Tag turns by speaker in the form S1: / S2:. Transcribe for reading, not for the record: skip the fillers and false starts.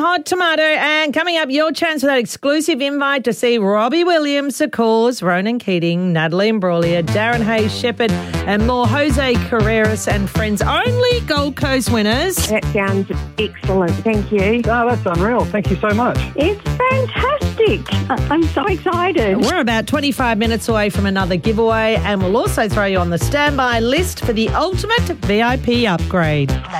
S1: Hot Tomato. And coming up, your chance for that exclusive invite to see Robbie Williams, The Cause, Ronan Keating, Natalie Imbruglia, Darren Hayes Shepherd, and more Jose Carreras and friends. Only Gold Coast winners.
S2: That sounds excellent. Thank you.
S3: Oh, that's unreal. Thank you so much.
S2: It's fantastic. I'm so excited.
S1: We're about 25 minutes away from another giveaway, and we'll also throw you on the standby list for the ultimate VIP upgrade.